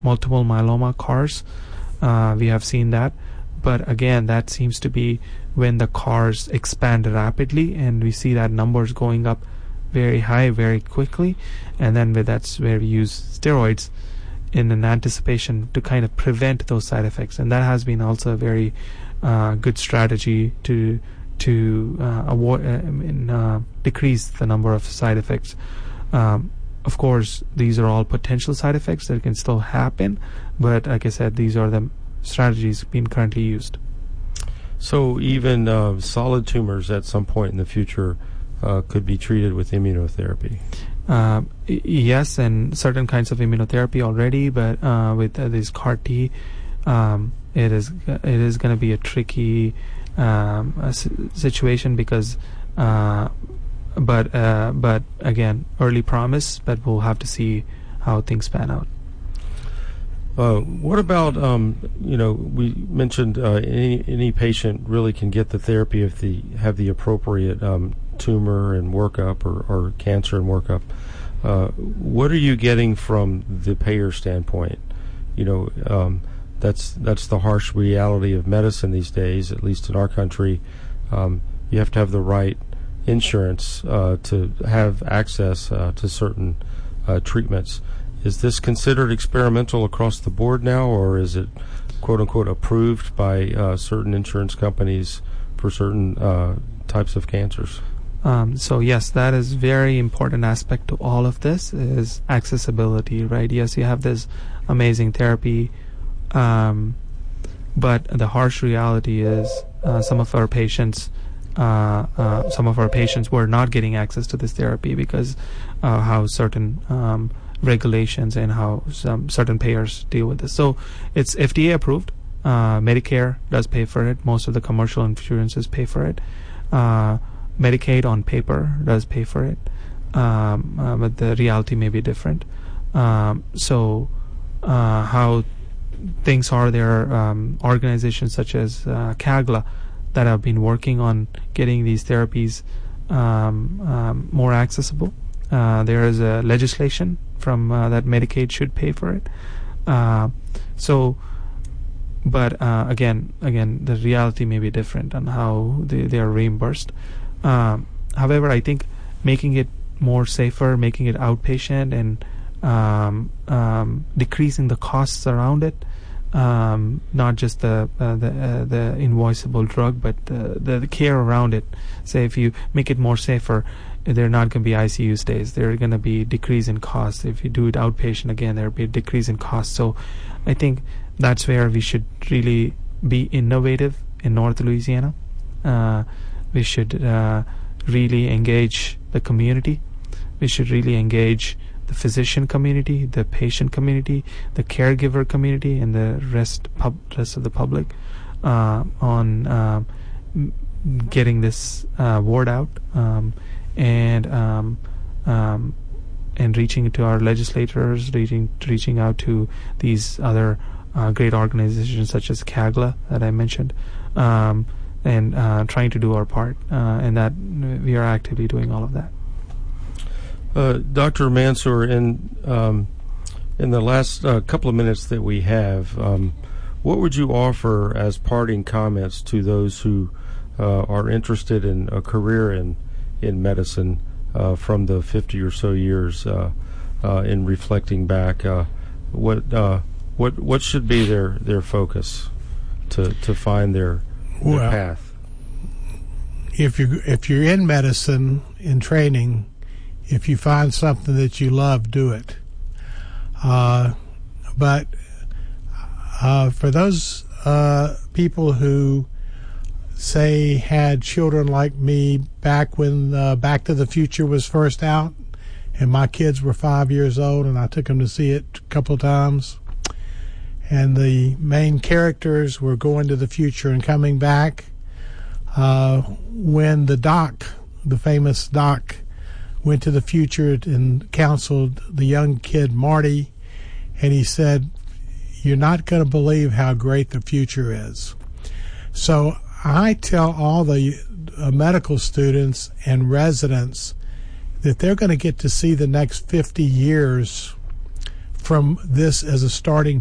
multiple myeloma CARs. We have seen that. But again, that seems to be when the CARs expand rapidly, and we see that numbers going up very high very quickly. And then that's where we use steroids in an anticipation to kind of prevent those side effects. And that has been also a very good strategy to avoid decrease the number of side effects. Of course, these are all potential side effects that can still happen, but like I said, these are the strategies being currently used. So even solid tumors at some point in the future could be treated with immunotherapy? Yes, and certain kinds of immunotherapy already, but with this CAR T, it is going to be a tricky situation because but again, early promise, but we'll have to see how things pan out. What about we mentioned any patient really can get the therapy if they have the appropriate tumor and workup or cancer and workup. What are you getting from the payer standpoint? That's the harsh reality of medicine these days, at least in our country. You have to have the right insurance to have access to certain treatments. Is this considered experimental across the board now, or is it quote-unquote approved by certain insurance companies for certain types of cancers? So yes, that is very important aspect to all of this is accessibility, right? Yes, you have this amazing therapy, but the harsh reality is some of our patients were not getting access to this therapy because how certain regulations and how some certain payers deal with this. So it's FDA approved. Medicare does pay for it. Most of the commercial insurances pay for it. Medicaid on paper does pay for it, but the reality may be different. So how things are, there are organizations such as CAGLA that have been working on getting these therapies more accessible. There is a legislation from that Medicaid should pay for it. But again, the reality may be different on how they are reimbursed. However, I think making it more safer, making it outpatient, and decreasing the costs around it, not just the invoiceable drug, but the care around it. Say if you make it more safer, there are not going to be ICU stays. There are going to be decrease in costs. If you do it outpatient, again, there will be a decrease in costs. So I think that's where we should really be innovative in North Louisiana. We should really engage the community. We should really engage the physician community, the patient community, the caregiver community, and the rest of the public on getting this word out and reaching to our legislators, reaching out to these other great organizations such as CAGLA that I mentioned, and trying to do our part, and that we are actively doing all of that. Dr. Mansour, in the last couple of minutes that we have, what would you offer as parting comments to those who are interested in a career in medicine from the 50 or so years in reflecting back? What should be their focus to find their path? If you're in medicine, in training, if you find something that you love, do it. But for those people who say had children like me back when Back to the Future was first out, and my kids were 5 years old, and I took them to see it a couple of times, and the main characters were going to the future and coming back. When the famous Doc, went to the future and counseled the young kid Marty, and he said, "You're not going to believe how great the future is." So I tell all the medical students and residents that they're going to get to see the next 50 years from this as a starting